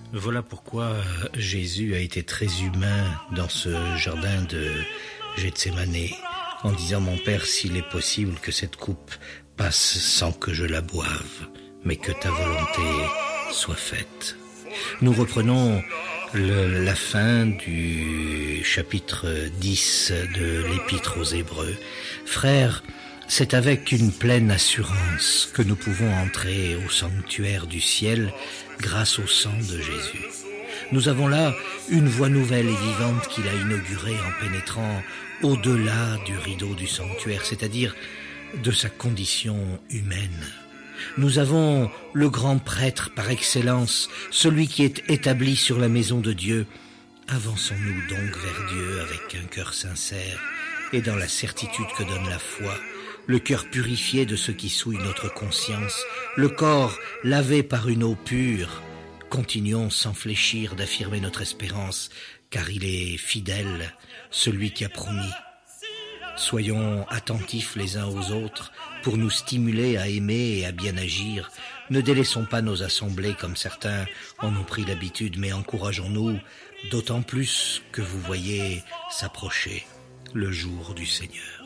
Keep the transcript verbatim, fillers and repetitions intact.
Voilà pourquoi Jésus a été très humain dans ce jardin de Gethsémané, en disant « Mon Père, s'il est possible que cette coupe passe sans que je la boive, mais que ta volonté soit faite. » Nous reprenons le, la fin du chapitre dix de l'Épître aux Hébreux. Frères, c'est avec une pleine assurance que nous pouvons entrer au sanctuaire du ciel grâce au sang de Jésus. Nous avons là une voie nouvelle et vivante qu'il a inaugurée en pénétrant au-delà du rideau du sanctuaire, c'est-à-dire de sa condition humaine. Nous avons le grand prêtre par excellence, celui qui est établi sur la maison de Dieu. Avançons-nous donc vers Dieu avec un cœur sincère et dans la certitude que donne la foi, le cœur purifié de ce qui souille notre conscience, le corps lavé par une eau pure. Continuons sans fléchir d'affirmer notre espérance, car il est fidèle, celui qui a promis. Soyons attentifs les uns aux autres pour nous stimuler à aimer et à bien agir. Ne délaissons pas nos assemblées comme certains en ont pris l'habitude, mais encourageons-nous, d'autant plus que vous voyez s'approcher le jour du Seigneur.